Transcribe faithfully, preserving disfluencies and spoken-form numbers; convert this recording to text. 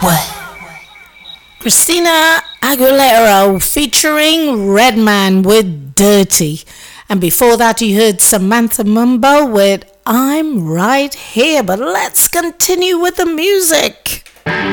Christina Aguilera featuring Redman with Dirty. And before that you heard Samantha Mumbo with I'm Right Here. But let's continue with the music.